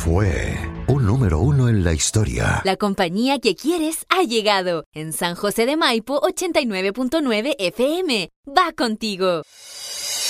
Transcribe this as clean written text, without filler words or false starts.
fue un número uno en la historia. La compañía que quieres ha llegado. En San José de Maipo, 89.9 FM. Va contigo.